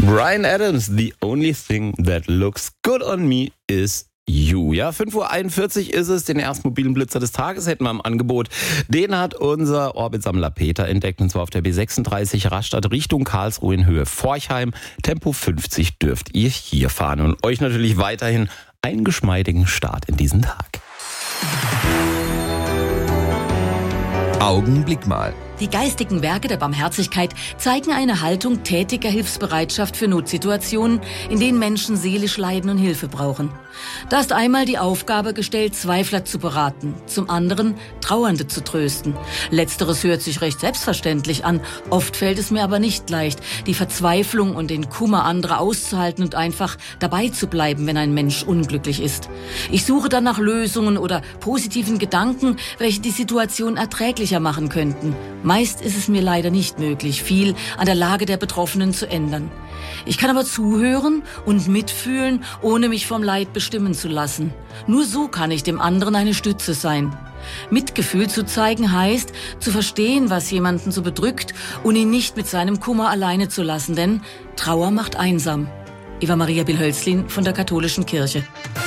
Bryan Adams, the only thing that looks good on me is you. Ja, 5:41 Uhr ist es. Den ersten mobilen Blitzer des Tages hätten wir im Angebot. Den hat unser Orbitsammler Peter entdeckt, und zwar auf der B36 Rastatt Richtung Karlsruhe in Höhe Forchheim. Tempo 50 dürft ihr hier fahren und euch natürlich weiterhin einen geschmeidigen Start in diesen Tag. Augenblick mal. Die geistigen Werke der Barmherzigkeit zeigen eine Haltung tätiger Hilfsbereitschaft für Notsituationen, in denen Menschen seelisch leiden und Hilfe brauchen. Da ist einmal die Aufgabe gestellt, Zweifler zu beraten, zum anderen Trauernde zu trösten. Letzteres hört sich recht selbstverständlich an, oft fällt es mir aber nicht leicht, die Verzweiflung und den Kummer anderer auszuhalten und einfach dabei zu bleiben, wenn ein Mensch unglücklich ist. Ich suche dann nach Lösungen oder positiven Gedanken, welche die Situation erträglicher machen könnten. Meist ist es mir leider nicht möglich, viel an der Lage der Betroffenen zu ändern. Ich kann aber zuhören und mitfühlen, ohne mich vom Leid bestimmen zu lassen. Nur so kann ich dem anderen eine Stütze sein. Mitgefühl zu zeigen heißt, zu verstehen, was jemanden so bedrückt und ihn nicht mit seinem Kummer alleine zu lassen, denn Trauer macht einsam. Eva Maria Bilhölzlin von der Katholischen Kirche.